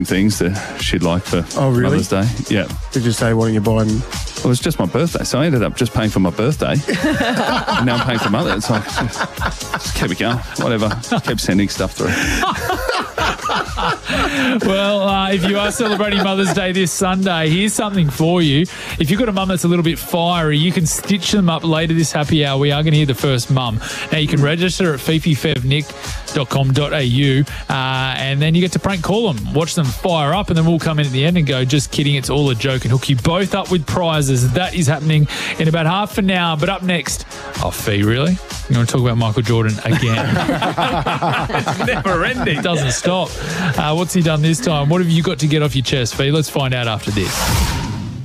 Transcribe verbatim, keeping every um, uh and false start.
things that she'd like for Oh, really? Mother's Day. Yeah. Did you say, why don't you buy them? Well, it was just my birthday, so I ended up just paying for my birthday. And now I'm paying for Mother. It's like, just keep it going. Whatever. Keep sending stuff through. Well, uh, if you are celebrating Mother's Day this Sunday, here's something for you. If you've got a mum that's a little bit fiery, you can stitch them up later this happy hour. We are going to hear the first mum. Now, you can register at fifi fev nick dot com dot a u uh, and then you get to prank call them, watch them fire up, and then we'll come in at the end and go, just kidding, it's all a joke, and hook you both up with prizes. That is happening in about half an hour. But up next, oh, Fee, really? You want to talk about Michael Jordan again? It's never ending. It doesn't stop. Uh, what's he done this time? What have you got to get off your chest, Fee? Let's find out after this.